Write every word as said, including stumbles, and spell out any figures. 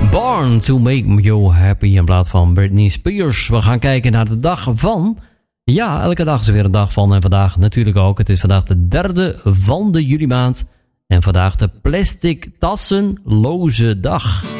Born to Make You Happy in plaats van Britney Spears. We gaan kijken naar de dag van... Ja, elke dag is er weer een dag van. En vandaag natuurlijk ook. Het is vandaag de derde van de juli maand. En vandaag de plastic tassenloze dag.